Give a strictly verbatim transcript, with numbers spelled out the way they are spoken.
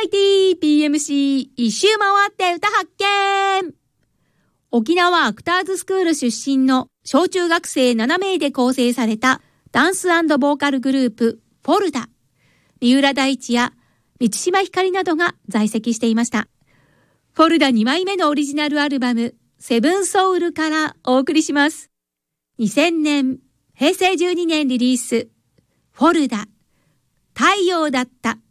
イティー ピーエムシー 一周回って歌発見。沖縄アクターズスクール出身の小中学生ななめいで構成されたダンス&ボーカルグループフォルダ。三浦大知や満島ひかりなどが在籍していました。フォルダにまいめのオリジナルアルバムセブンソウルからお送りします。にせんねん、へいせいじゅうにねんリリース、フォルダ、太陽だった。